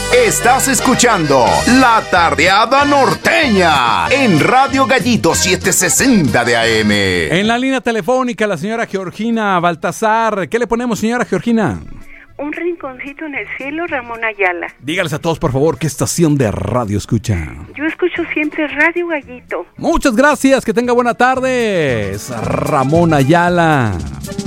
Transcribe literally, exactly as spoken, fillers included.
Estás escuchando La Tardeada Norteña en Radio Gallito setecientos sesenta de A M. En la línea telefónica la señora Georgina Baltasar. ¿Qué le ponemos, señora Georgina? Un rinconcito en el cielo, Ramón Ayala. Dígales a todos, por favor, ¿qué estación de radio escucha? Yo escucho siempre Radio Gallito. Muchas gracias, que tenga buena tarde. Es Ramón Ayala.